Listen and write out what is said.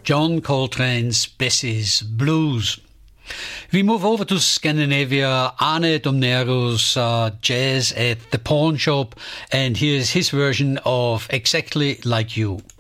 John Coltrane's Bessie's Blues. We move over to Scandinavia. Arne Domnero's Jazz at the Pawn Shop, and here's his version of Exactly Like You.